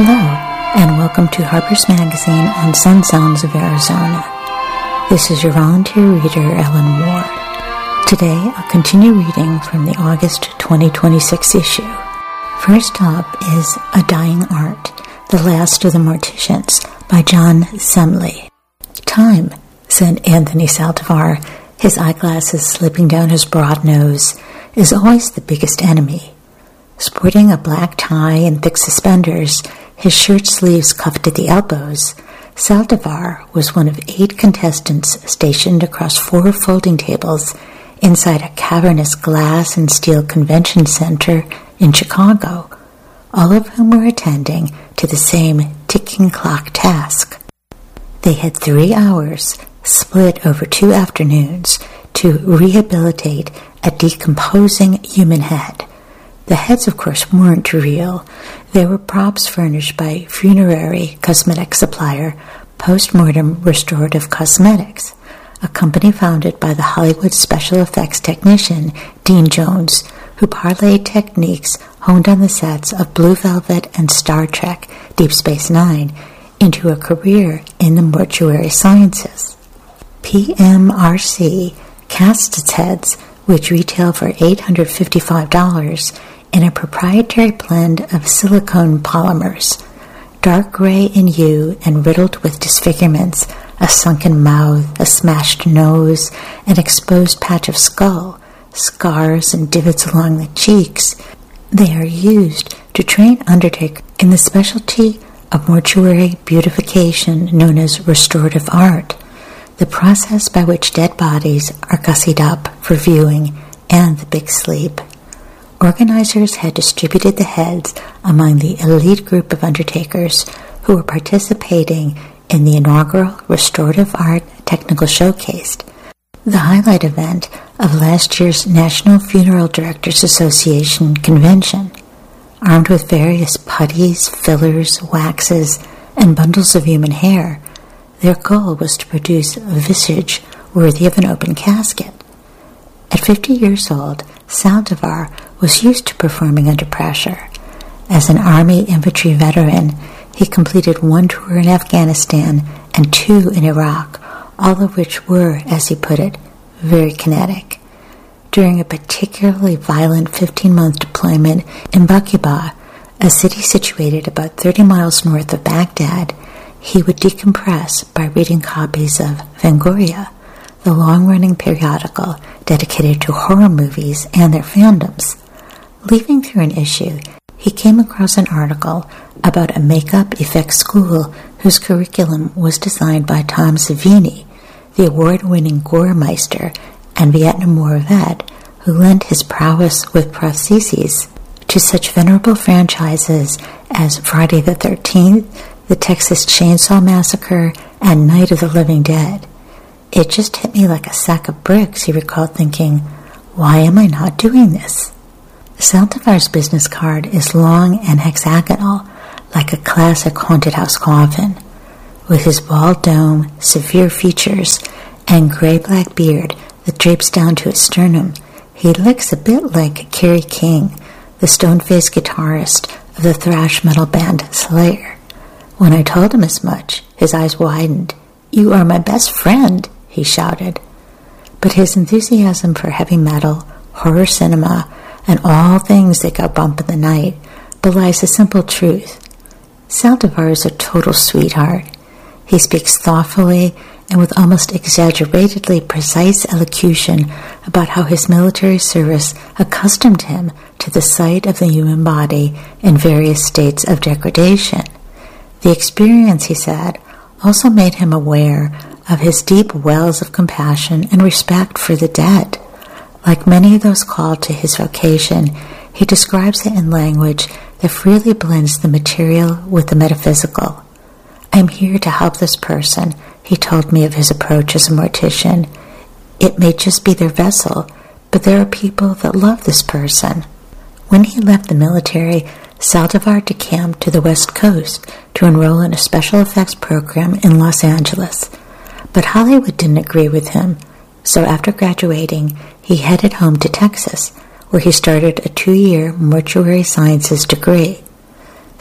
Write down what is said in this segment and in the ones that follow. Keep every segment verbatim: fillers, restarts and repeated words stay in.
Hello, and welcome to Harper's Magazine on Sun Sounds of Arizona. This is your volunteer reader, Ellen Ward. Today, I'll continue reading from the August twenty twenty-six issue. First up is A Dying Art, The Last of the Morticians, by John Semley. Time, said Anthony Saldivar, his eyeglasses slipping down his broad nose, is always the biggest enemy. Sporting a black tie and thick suspenders, his shirt sleeves cuffed at the elbows, Saldivar was one of eight contestants stationed across four folding tables inside a cavernous glass and steel convention center in Chicago, all of whom were attending to the same ticking clock task. They had three hours, split over two afternoons, to rehabilitate a decomposing human head. The heads, of course, weren't real. They were props furnished by funerary cosmetic supplier Postmortem Restorative Cosmetics, a company founded by the Hollywood special effects technician Dean Jones, who parlayed techniques honed on the sets of Blue Velvet and Star Trek Deep Space Nine into a career in the mortuary sciences. P M R C casts its heads, which retail for eight hundred fifty-five dollars, in a proprietary blend of silicone polymers, dark gray in hue and riddled with disfigurements, a sunken mouth, a smashed nose, an exposed patch of skull, scars and divots along the cheeks. They are used to train undertakers in the specialty of mortuary beautification known as restorative art, the process by which dead bodies are gussied up for viewing and the big sleep. Organizers had distributed the heads among the elite group of undertakers who were participating in the inaugural Restorative Art Technical Showcase, the highlight event of last year's National Funeral Directors Association convention. Armed with various putties, fillers, waxes, and bundles of human hair, their goal was to produce a visage worthy of an open casket. At fifty years old, Saldivar was used to performing under pressure. As an Army infantry veteran, he completed one tour in Afghanistan and two in Iraq, all of which were, as he put it, very kinetic. During a particularly violent fifteen-month deployment in Baquba, a city situated about thirty miles north of Baghdad, he would decompress by reading copies of Fangoria, the long-running periodical dedicated to horror movies and their fandoms. Leafing through an issue, he came across an article about a makeup effects school whose curriculum was designed by Tom Savini, the award-winning gore meister and Vietnam War vet who lent his prowess with prostheses to such venerable franchises as Friday the thirteenth, the Texas Chainsaw Massacre, and Night of the Living Dead. It just hit me like a sack of bricks, he recalled, thinking, why am I not doing this? Saldivar's business card is long and hexagonal, like a classic haunted house coffin. With his bald dome, severe features, and gray-black beard that drapes down to his sternum, he looks a bit like Kerry King, the stone-faced guitarist of the thrash metal band Slayer. When I told him as much, his eyes widened. "You are my best friend," he shouted. But his enthusiasm for heavy metal, horror cinema, and all things that go bump in the night belies a simple truth. Saldivar is a total sweetheart. He speaks thoughtfully and with almost exaggeratedly precise elocution about how his military service accustomed him to the sight of the human body in various states of degradation. The experience, he said, also made him aware of his deep wells of compassion and respect for the dead. Like many of those called to his vocation, he describes it in language that freely blends the material with the metaphysical. "I'm here to help this person," he told me of his approach as a mortician. "It may just be their vessel, but there are people that love this person." When he left the military, Saldivar decamped to the West Coast to enroll in a special effects program in Los Angeles. But Hollywood didn't agree with him, so after graduating, he headed home to Texas, where he started a two-year mortuary sciences degree.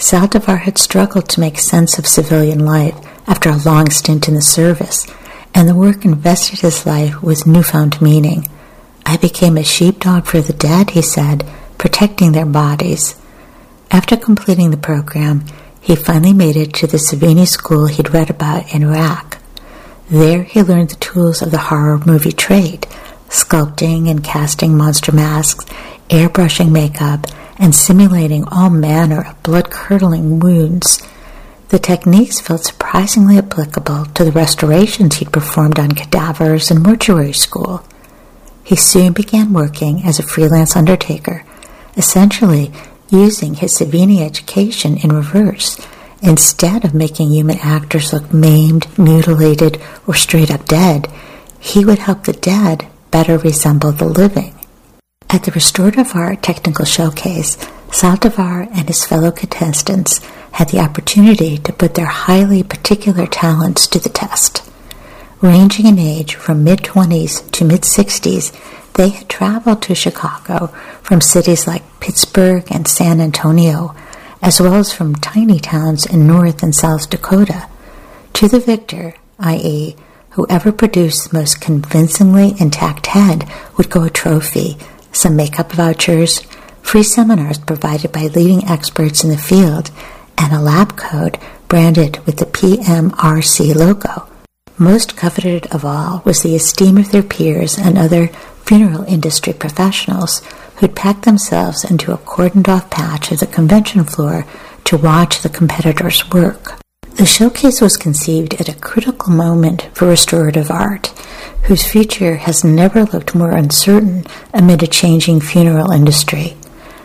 Saldivar had struggled to make sense of civilian life after a long stint in the service, and the work invested his life with newfound meaning. "I became a sheepdog for the dead," he said, protecting their bodies. After completing the program, he finally made it to the Savini school he'd read about in Iraq. There he learned the tools of the horror movie trade, sculpting and casting monster masks, airbrushing makeup, and simulating all manner of blood-curdling wounds. The techniques felt surprisingly applicable to the restorations he'd performed on cadavers in mortuary school. He soon began working as a freelance undertaker, essentially using his Savini education in reverse. Instead of making human actors look maimed, mutilated, or straight up dead, he would help the dead better resemble the living. At the Restorative Art Technical Showcase, Saldivar and his fellow contestants had the opportunity to put their highly particular talents to the test. Ranging in age from mid-twenties to mid-sixties, they had traveled to Chicago from cities like Pittsburgh and San Antonio, as well as from tiny towns in North and South Dakota. To the victor, that is, whoever produced the most convincingly intact head, would go a trophy, some makeup vouchers, free seminars provided by leading experts in the field, and a lab coat branded with the P M R C logo. Most coveted of all was the esteem of their peers and other funeral industry professionals who'd packed themselves into a cordoned-off patch of the convention floor to watch the competitors' work. The showcase was conceived at a critical moment for restorative art, whose future has never looked more uncertain amid a changing funeral industry.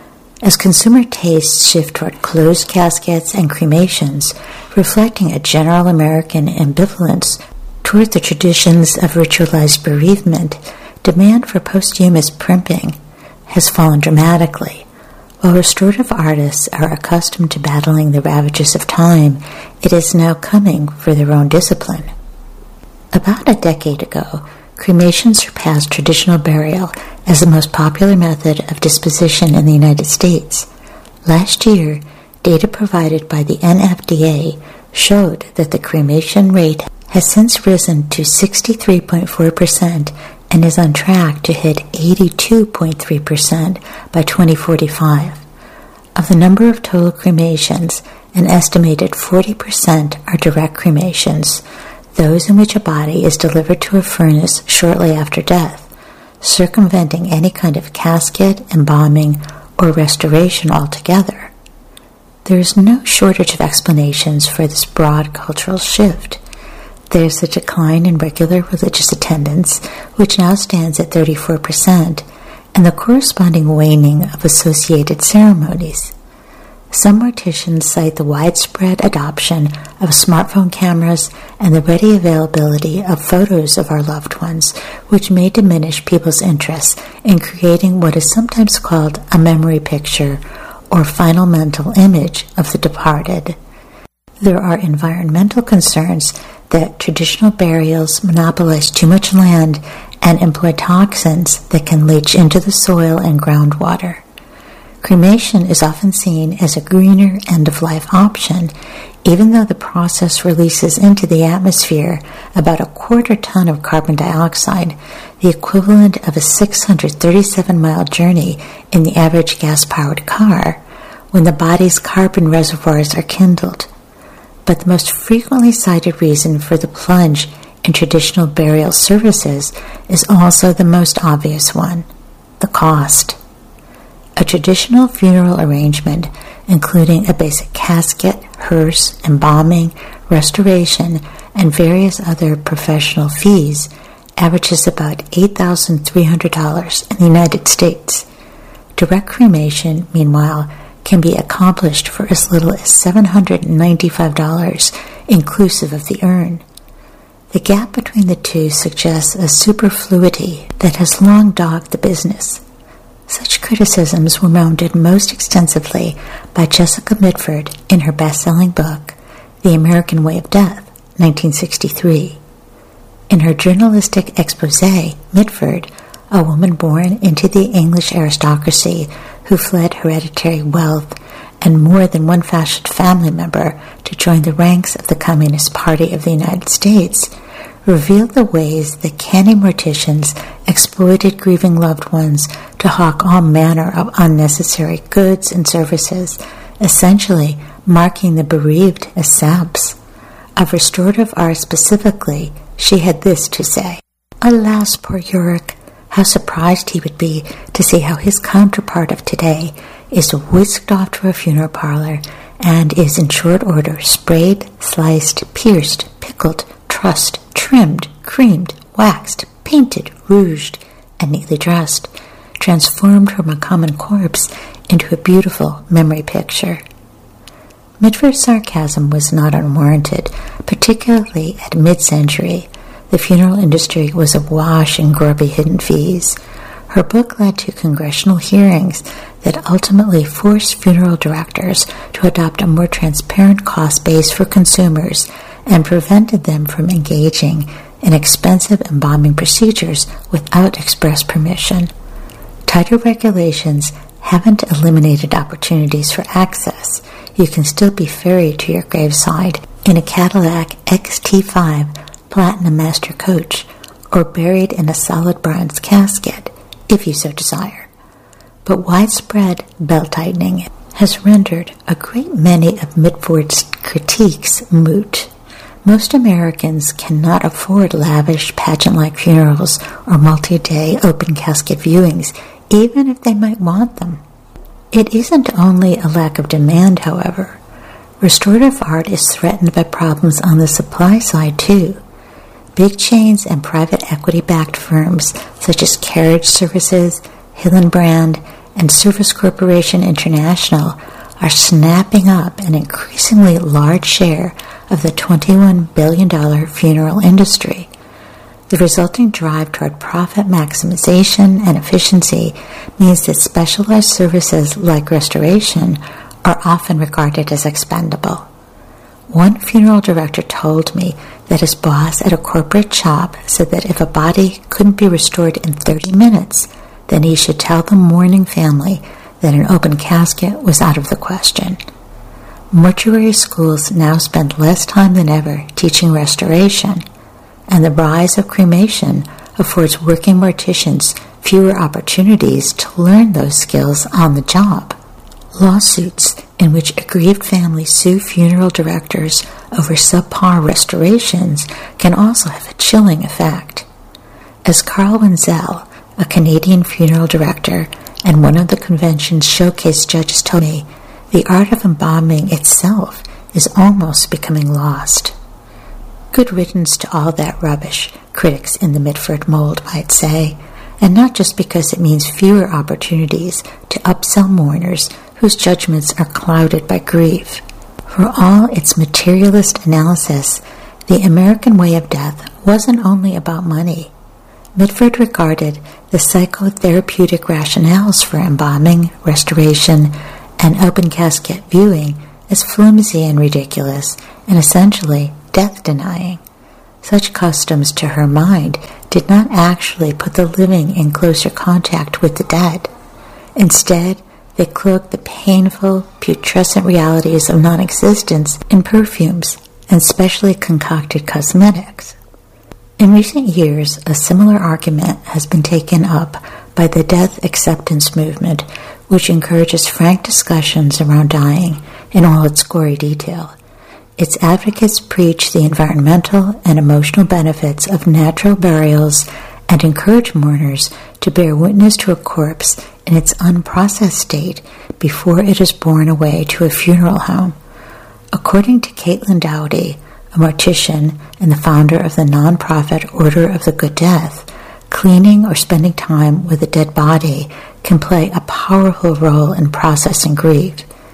As consumer tastes shift toward closed caskets and cremations, reflecting a general American ambivalence toward the traditions of ritualized bereavement, demand for posthumous primping has fallen dramatically. While restorative artists are accustomed to battling the ravages of time, it is now coming for their own discipline. About a decade ago, cremation surpassed traditional burial as the most popular method of disposition in the United States. Last year, data provided by the N F D A showed that the cremation rate has since risen to sixty-three point four percent and is on track to hit eighty-two point three percent by twenty forty-five. Of the number of total cremations, an estimated forty percent are direct cremations, those in which a body is delivered to a furnace shortly after death, circumventing any kind of casket, embalming, or restoration altogether. There is no shortage of explanations for this broad cultural shift. There's the decline in regular religious attendance, which now stands at thirty-four percent, and the corresponding waning of associated ceremonies. Some morticians cite the widespread adoption of smartphone cameras and the ready availability of photos of our loved ones, which may diminish people's interest in creating what is sometimes called a memory picture or final mental image of the departed. There are environmental concerns that traditional burials monopolize too much land and employ toxins that can leach into the soil and groundwater. Cremation is often seen as a greener end-of-life option, even though the process releases into the atmosphere about a quarter ton of carbon dioxide, the equivalent of a six hundred thirty-seven mile journey in the average gas-powered car, when the body's carbon reservoirs are kindled. But the most frequently cited reason for the plunge in traditional burial services is also the most obvious one: the cost. A traditional funeral arrangement, including a basic casket, hearse, embalming, restoration, and various other professional fees, averages about eight thousand three hundred dollars in the United States. Direct cremation, meanwhile, can be accomplished for as little as seven hundred ninety-five dollars, inclusive of the urn. The gap between the two suggests a superfluity that has long dogged the business. Such criticisms were mounted most extensively by Jessica Mitford in her best-selling book, The American Way of Death, nineteen sixty-three. In her journalistic exposé, Mitford, a woman born into the English aristocracy who fled hereditary wealth and more than one fascist family member to join the ranks of the Communist Party of the United States, revealed the ways that canny morticians exploited grieving loved ones to hawk all manner of unnecessary goods and services, essentially marking the bereaved as saps. Of restorative art specifically, she had this to say: "Alas, poor Ulrich, how surprised he would be to see how his counterpart of today is whisked off to a funeral parlor and is in short order sprayed, sliced, pierced, pickled, trussed, trimmed, creamed, waxed, painted, rouged, and neatly dressed, transformed from a common corpse into a beautiful memory picture." Mitford's sarcasm was not unwarranted, particularly at mid-century. The funeral industry was awash in grubby hidden fees. Her book led to congressional hearings that ultimately forced funeral directors to adopt a more transparent cost base for consumers and prevented them from engaging in expensive embalming procedures without express permission. Tighter regulations haven't eliminated opportunities for access. You can still be ferried to your graveside in a Cadillac X T five Platinum Master Coach, or buried in a solid bronze casket, if you so desire. But widespread belt-tightening has rendered a great many of Mitford's critiques moot. Most Americans cannot afford lavish, pageant-like funerals or multi-day open casket viewings, even if they might want them. It isn't only a lack of demand, however. Restorative art is threatened by problems on the supply side, too. Big chains and private equity-backed firms such as Carriage Services, Hillenbrand, and Service Corporation International are snapping up an increasingly large share of the twenty-one billion dollars funeral industry. The resulting drive toward profit maximization and efficiency means that specialized services like restoration are often regarded as expendable. One funeral director told me that his boss at a corporate shop said that if a body couldn't be restored in thirty minutes, then he should tell the mourning family that an open casket was out of the question. Mortuary schools now spend less time than ever teaching restoration, and the rise of cremation affords working morticians fewer opportunities to learn those skills on the job. Lawsuits in which aggrieved families sue funeral directors over subpar restorations can also have a chilling effect. As Carl Wenzel, a Canadian funeral director and one of the convention's showcase judges, told me, the art of embalming itself is almost becoming lost. Good riddance to all that rubbish, critics in the Mitford mold might say, and not just because it means fewer opportunities to upsell mourners whose judgments are clouded by grief. For all its materialist analysis, the American way of death wasn't only about money. Mitford regarded the psychotherapeutic rationales for embalming, restoration, and open casket viewing as flimsy and ridiculous, and essentially death-denying. Such customs, to her mind, did not actually put the living in closer contact with the dead. Instead, they cloaked the painful, putrescent realities of non-existence in perfumes and specially concocted cosmetics. In recent years, a similar argument has been taken up by the death acceptance movement, which encourages frank discussions around dying in all its gory detail. Its advocates preach the environmental and emotional benefits of natural burials and encourage mourners to bear witness to a corpse in its unprocessed state before it is borne away to a funeral home. According to Caitlin Dowdy, a mortician and the founder of the nonprofit Order of the Good Death, cleaning or spending time with a dead body can play a powerful role in processing grief.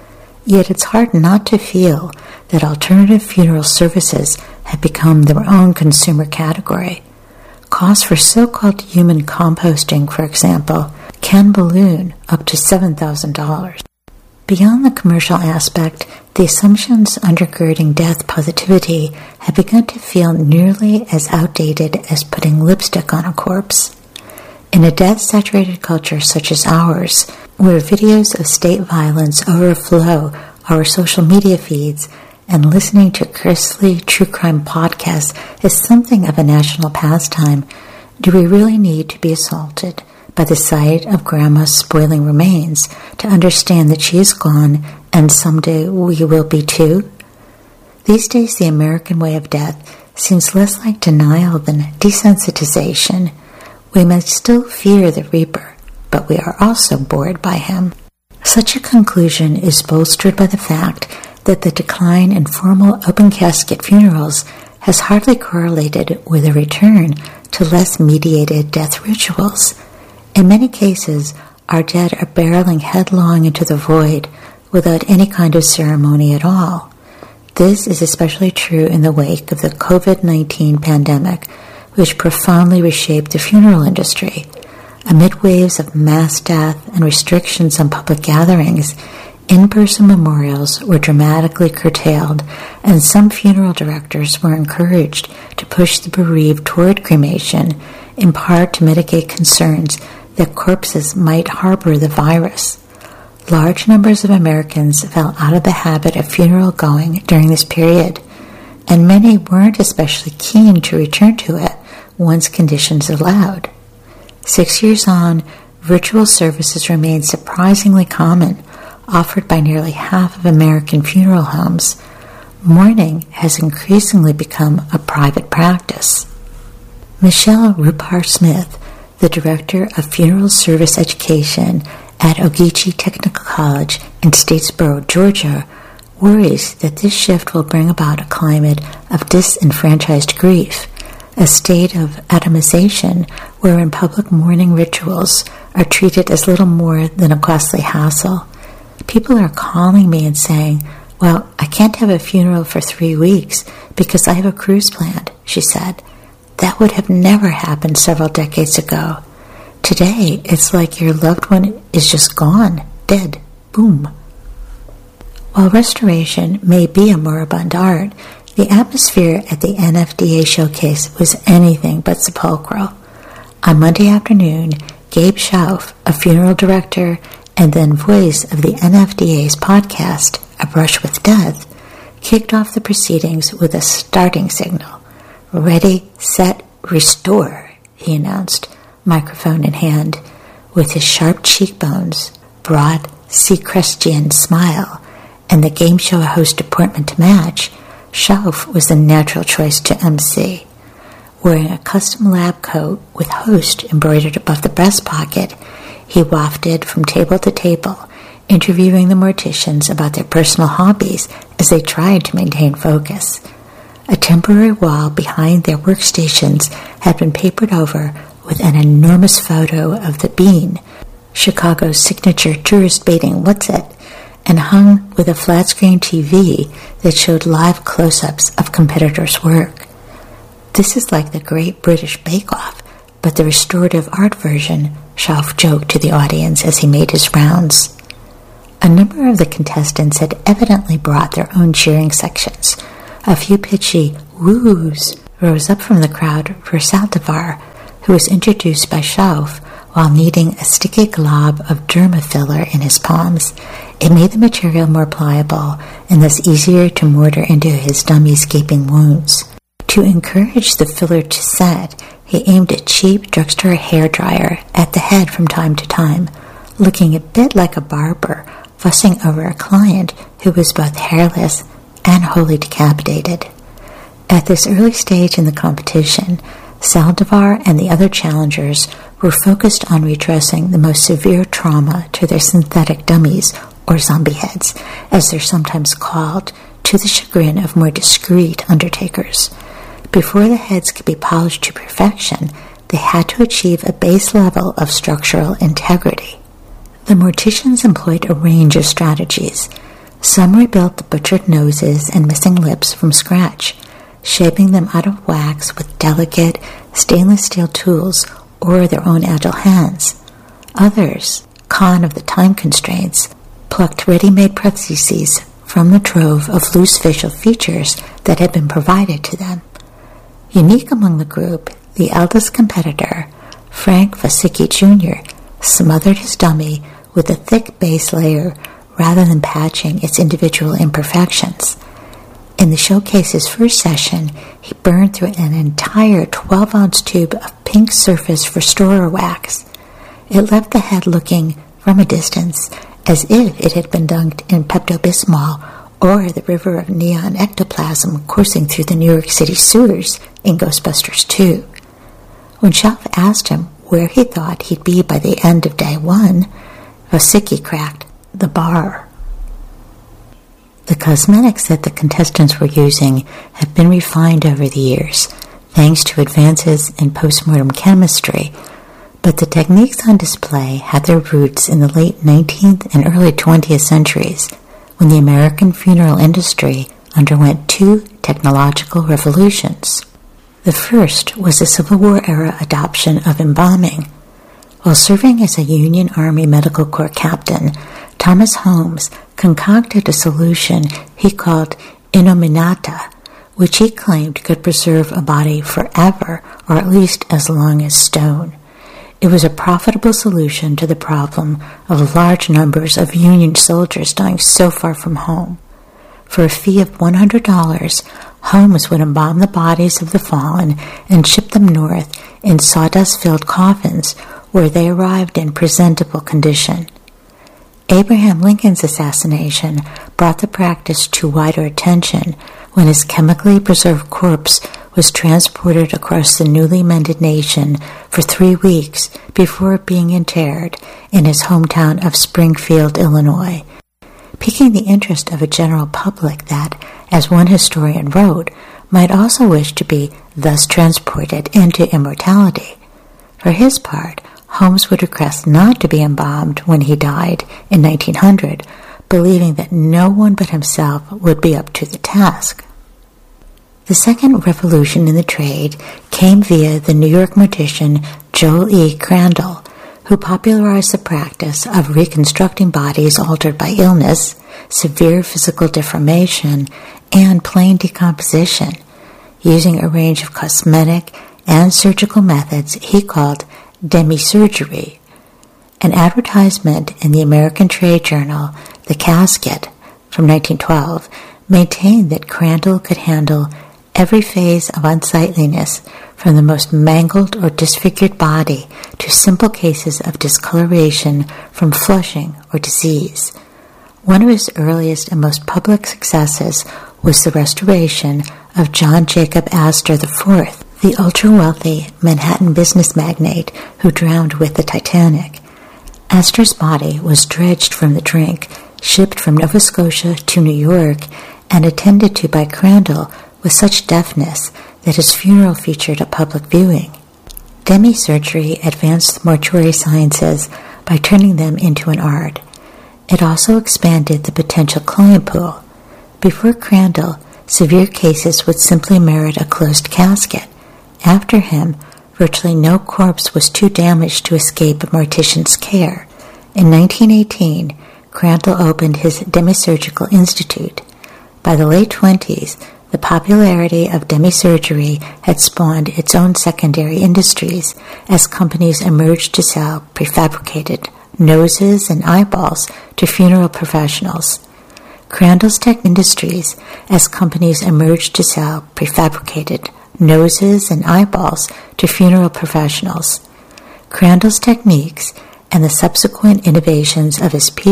Yet it's hard not to feel that alternative funeral services have become their own consumer category. Costs for so-called human composting, for example, can balloon up to seven thousand dollars. Beyond the commercial aspect, the assumptions undergirding death positivity have begun to feel nearly as outdated as putting lipstick on a corpse. In a death-saturated culture such as ours, where videos of state violence overflow our social media feeds, and listening to cursory true crime podcasts is something of a national pastime, do we really need to be assaulted by the sight of Grandma's spoiling remains to understand that she is gone and someday we will be too? These days, the American way of death seems less like denial than desensitization. We must still fear the Reaper, but we are also bored by him. Such a conclusion is bolstered by the fact that the decline in formal open casket funerals has hardly correlated with a return to less mediated death rituals. In many cases, our dead are barreling headlong into the void without any kind of ceremony at all. This is especially true in the wake of the covid nineteen pandemic, which profoundly reshaped the funeral industry. Amid waves of mass death and restrictions on public gatherings, in-person memorials were dramatically curtailed, and some funeral directors were encouraged to push the bereaved toward cremation, in part to mitigate concerns that corpses might harbor the virus. Large numbers of Americans fell out of the habit of funeral going during this period, and many weren't especially keen to return to it once conditions allowed. Six years on, virtual services remain surprisingly common, offered by nearly half of American funeral homes. Mourning has increasingly become a private practice. Michelle Rupar-Smith, the Director of Funeral Service Education at Ogeechee Technical College in Statesboro, Georgia, worries that this shift will bring about a climate of disenfranchised grief, a state of atomization wherein public mourning rituals are treated as little more than a costly hassle. People are calling me and saying, "Well, I can't have a funeral for three weeks because I have a cruise planned," she said. That would have never happened several decades ago. Today, it's like your loved one is just gone, dead, boom. While restoration may be a moribund art, the atmosphere at the N F D A showcase was anything but sepulchral. On Monday afternoon, Gabe Schauf, a funeral director and then voice of the N F D A's podcast, A Brush with Death, kicked off the proceedings with a starting signal. "Ready, set, restore," he announced, microphone in hand. With his sharp cheekbones, broad Seacrestian smile, and the game show host deportment to match, Schauf was the natural choice to M C. Wearing a custom lab coat with host embroidered above the breast pocket, he wafted from table to table, interviewing the morticians about their personal hobbies as they tried to maintain focus. A temporary wall behind their workstations had been papered over with an enormous photo of the Bean, Chicago's signature tourist-baiting what's-it, and hung with a flat-screen T V that showed live close-ups of competitors' work. "This is like the Great British Bake Off, but the restorative art version," Schauf joked to the audience as he made his rounds. A number of the contestants had evidently brought their own cheering sections. A few pitchy woos rose up from the crowd for Saldivar, who was introduced by Schauf while kneading a sticky glob of derma filler in his palms. It made the material more pliable and thus easier to mortar into his dummy's gaping wounds. To encourage the filler to set, he aimed a cheap drugstore hairdryer at the head from time to time, looking a bit like a barber fussing over a client who was both hairless and wholly decapitated. At this early stage in the competition, Saldivar and the other challengers were focused on redressing the most severe trauma to their synthetic dummies, or zombie heads, as they're sometimes called, to the chagrin of more discreet undertakers. Before the heads could be polished to perfection, they had to achieve a base level of structural integrity. The morticians employed a range of strategies. Some rebuilt the butchered noses and missing lips from scratch, shaping them out of wax with delicate stainless steel tools or their own agile hands. Others, con of the time constraints, plucked ready-made prostheses from the trove of loose facial features that had been provided to them. Unique among the group, the eldest competitor, Frank Vasicki Junior smothered his dummy with a thick base layer rather than patching its individual imperfections. In the showcase's first session, he burned through an entire twelve-ounce tube of pink surface restorer wax. It left the head looking, from a distance, as if it had been dunked in Pepto-Bismol or the river of neon ectoplasm coursing through the New York City sewers in Ghostbusters two. When Schaff asked him where he thought he'd be by the end of day one, Vasicki cracked, "The bar." The cosmetics that the contestants were using have been refined over the years, thanks to advances in postmortem chemistry, but the techniques on display had their roots in the late nineteenth and early twentieth centuries, when the American funeral industry underwent two technological revolutions. The first was the Civil War-era adoption of embalming. While serving as a Union Army Medical Corps captain, Thomas Holmes concocted a solution he called Innominata, which he claimed could preserve a body forever, or at least as long as stone. It was a profitable solution to the problem of large numbers of Union soldiers dying so far from home. For a fee of one hundred dollars, Holmes would embalm the bodies of the fallen and ship them north in sawdust-filled coffins, where they arrived in presentable condition. Abraham Lincoln's assassination brought the practice to wider attention when his chemically preserved corpse was transported across the newly mended nation for three weeks before being interred in his hometown of Springfield, Illinois, piquing the interest of a general public that, as one historian wrote, might also wish to be thus transported into immortality. For his part, Holmes would request not to be embalmed when he died in nineteen hundred, believing that no one but himself would be up to the task. The second revolution in the trade came via the New York mortician Joel E. Crandall, who popularized the practice of reconstructing bodies altered by illness, severe physical deformation, and plain decomposition, using a range of cosmetic and surgical methods he called demi-surgery. An advertisement in the American trade journal, The Casket, from nineteen twelve, maintained that Crandall could handle every phase of unsightliness, from the most mangled or disfigured body to simple cases of discoloration from flushing or disease. One of his earliest and most public successes was the restoration of John Jacob Astor the Fourth, the ultra-wealthy Manhattan business magnate who drowned with the Titanic. Astor's body was dredged from the drink, shipped from Nova Scotia to New York, and attended to by Crandall with such deftness that his funeral featured a public viewing. Demi-surgery advanced the mortuary sciences by turning them into an art. It also expanded the potential client pool. Before Crandall, severe cases would simply merit a closed casket. After him, virtually no corpse was too damaged to escape a mortician's care. In nineteen eighteen, Crandall opened his Demisurgical Institute. By the late twenties, the popularity of demi-surgery had spawned its own secondary industries as companies emerged to sell prefabricated noses and eyeballs to funeral professionals. Crandall's Tech Industries, as companies emerged to sell prefabricated noses and eyeballs to funeral professionals. Crandall's techniques and the subsequent innovations of his peers